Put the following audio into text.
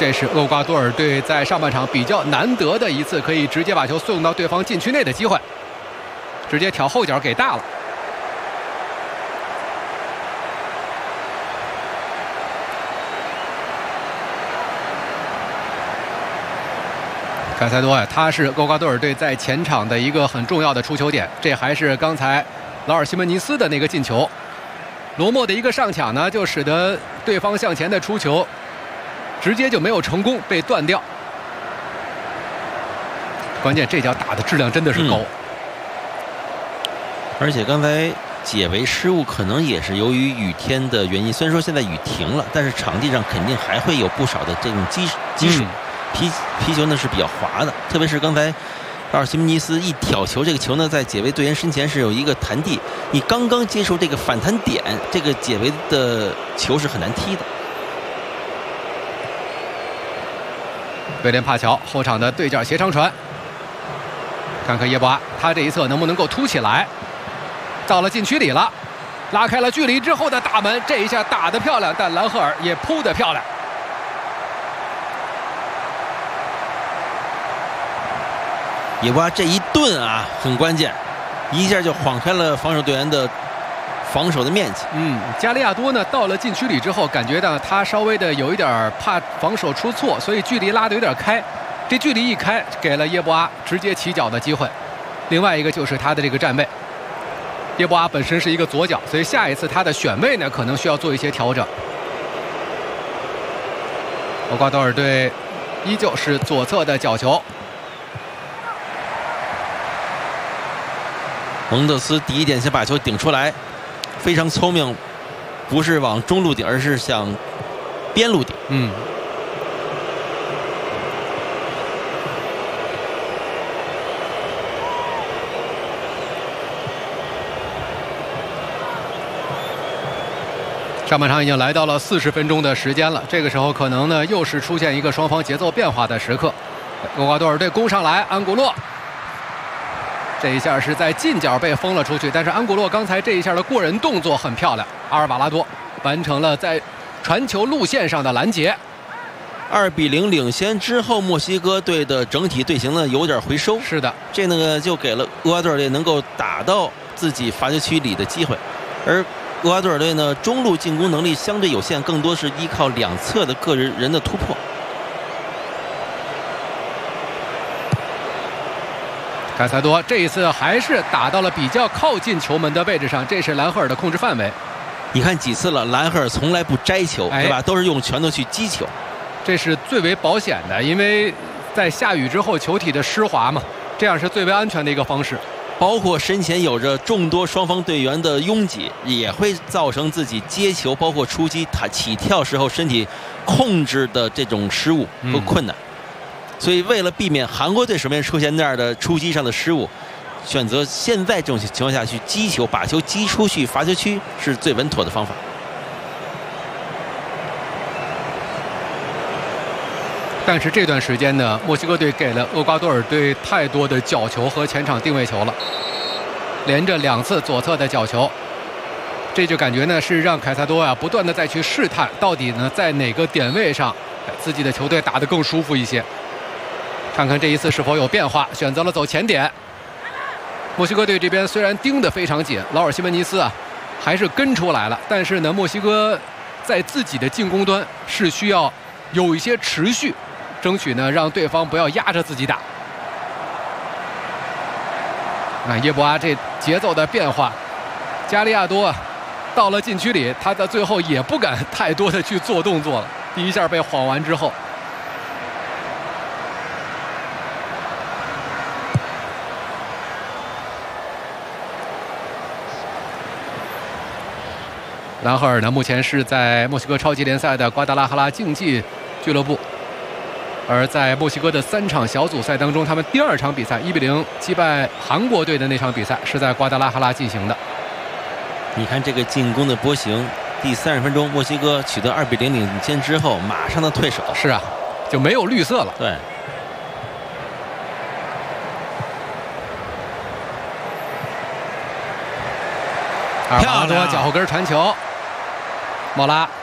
这是厄瓜多尔队在上半场比较难得的一次可以直接把球送到对方禁区内的机会，直接挑后脚给大了。凯塞多呀，他是厄瓜多尔队在前场的一个很重要的出球点，这还是刚才劳尔·西门尼斯的那个进球。罗莫的一个上抢呢，就使得对方向前的出球直接就没有成功，被断掉。关键这脚打的质量真的是高， 而且刚才解围失误可能也是由于雨天的原因，虽然说现在雨停了，但是场地上肯定还会有不少的这种积水。皮球呢是比较滑的，特别是刚才劳尔·西门尼斯一挑球，这个球呢在解围队员身前是有一个弹地，你刚刚接触这个反弹点，这个解围的球是很难踢的。 威廉·帕乔后场的对角斜长传，看看耶波阿，他这一侧能不能够突起来？到了禁区里了，拉开了距离之后的大门，这一下打得漂亮，但兰赫尔也扑得漂亮。 耶波阿这一顿啊很关键，一下就晃开了防守队员的防守的面积。 加利亚多呢到了禁区里之后，感觉到他稍微的有一点怕防守出错，所以距离拉得有点开。这距离一开，给了耶波阿直接起脚的机会。另外一个就是他的这个站位，耶波阿本身是一个左脚，所以下一次他的选位呢可能需要做一些调整。厄瓜多尔队依旧是左侧的角球。 蒙特斯第一点先把球顶出来，非常聪明，不是往中路顶，而是向边路顶。 上半场已经来到了40分钟的时间了，这个时候可能呢又是出现一个双方节奏变化的时刻。厄瓜多尔队攻上来，安古洛。这一下是在近角被封了出去，但是安古洛刚才这一下的过人动作很漂亮，阿尔瓦拉多完成了在传球路线上的拦截。 2比0领先之后，墨西哥队的整体队形呢有点回收。 是的， 这呢就给了厄瓜多尔队能够打到自己罚球区里的机会，而厄瓜多尔队呢中路进攻能力相对有限，更多是依靠两侧的个人的突破。 凯塞多这一次还是打到了比较靠近球门的位置上，这是兰赫尔的控制范围。 你看几次了，兰赫尔从来不摘球，对吧？都是用拳头去击球， 这是最为保险的，因为在下雨之后球体的湿滑嘛，这样是最为安全的一个方式。 包括身前有着众多双方队员的拥挤，也会造成自己接球，包括出击、起跳时候身体控制的这种失误和困难。所以为了避免韩国队手边出现那样的出击上的失误，选择现在这种情况下去击球，把球击出去罚球区是最稳妥的方法。 但是这段时间呢，墨西哥队给了厄瓜多尔队太多的角球和前场定位球了，连着2次左侧的角球，这就感觉呢是让凯塞多不断的再去试探，到底呢在哪个点位上自己的球队打得更舒服一些。看看这一次是否有变化，选择了走前点。墨西哥队这边虽然盯得非常紧，劳尔·西门尼斯还是跟出来了，但是呢，墨西哥在自己的进攻端是需要有一些持续，争取呢让对方不要压着自己打。耶波阿这节奏的变化，加利亚多到了禁区里，他在最后也不敢太多的去做动作了，第一下被晃完之后。兰赫尔呢，目前是在墨西哥超级联赛的瓜达拉哈拉竞技俱乐部，而在墨西哥的3场小组赛当中，他们第2场比赛1比0击败韩国队的那场比赛是在瓜达拉哈拉进行的。 你看这个进攻的波形，第30分钟，墨西哥取得2比0领先之后，马上的退守。 是啊，就没有绿色了。 对。 阿尔瓦拉多脚后跟传球。莫拉